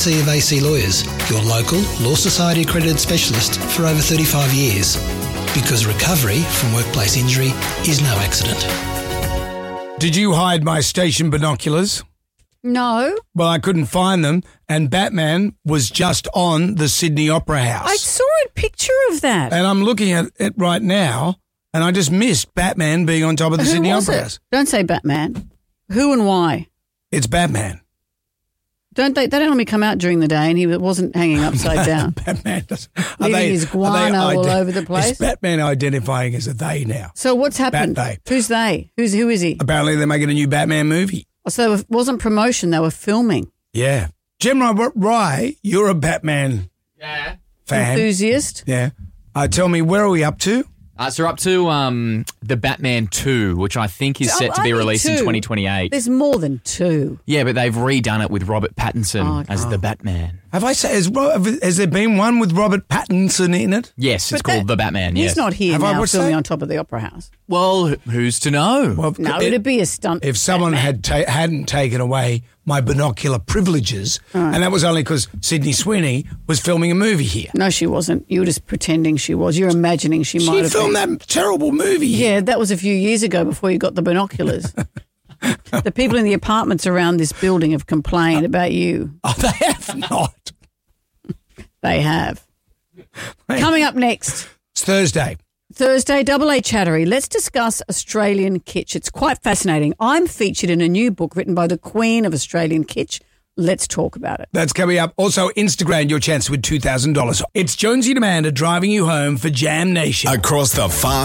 C of AC Lawyers, your local Law Society accredited specialist for over 35 years. Because recovery from workplace injury is no accident. Did you hide my station binoculars? No. Well, I couldn't find them, and Batman was just on the Sydney Opera House. I saw a picture of that. And I'm looking at it right now, and I just missed Batman being on top of the Who Sydney was Opera it? House. Don't say Batman. Who and why? It's Batman. Don't they don't normally come out during the day and he wasn't hanging upside down. Batman doesn't. Leaving his guano all over the place. Is Batman identifying as a they now? So what's happened? Bat they. Who's they? Who is he? Apparently they're making a new Batman movie. So it wasn't promotion, they were filming. Yeah. Jim Rye, you're a Batman fan. Enthusiast. Yeah. Tell me, where are we up to? So we're up to the Batman 2, which I think is set to be released in 2028. There's more than two. Yeah, but they've redone it with Robert Pattinson as the Batman. Have I said, has there been one with Robert Pattinson in it? Yes, it's called The Batman, He's yes. not here Have I now watched filming that? on top of the Opera House. Well, who's to know? Well, No, it'd be a stunt. If someone hadn't taken away my binocular privileges, and that was only because Sydney Sweeney was filming a movie here. No, she wasn't. You were just pretending she was. You're imagining she might She have filmed been. that terrible movie here. Yeah, that was a few years ago before you got the binoculars. The people in the apartments around this building have complained about you. Oh, they have not. They have. Coming up next, It's Thursday. Double A Chattery. Let's discuss Australian kitsch. It's quite fascinating. I'm featured in a new book written by the Queen of Australian kitsch. Let's talk about it. That's coming up. Also, Instagram, your chance to win $2,000. It's Jonesy and Amanda driving you home for Jam Nation. Across the far